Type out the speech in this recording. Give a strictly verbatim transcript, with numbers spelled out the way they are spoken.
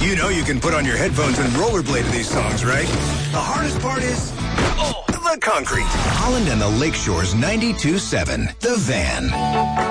You know you can put on your headphones and rollerblade to these songs, right? The hardest part is, oh, the concrete. Holland and the Lakeshore's ninety-two point seven, The Van.